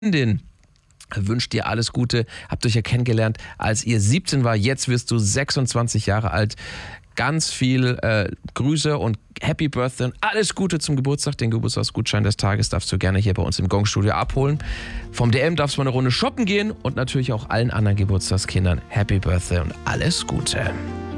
Freundin wünscht dir alles Gute. Habt euch ja kennengelernt, als ihr 17 war. Jetzt wirst du 26 Jahre alt. Ganz viel Grüße und Happy Birthday und alles Gute zum Geburtstag. Den Geburtstagsgutschein des Tages darfst du gerne hier bei uns im Gong-Studio abholen. Vom DM darfst du mal eine Runde shoppen gehen und natürlich auch allen anderen Geburtstagskindern Happy Birthday und alles Gute.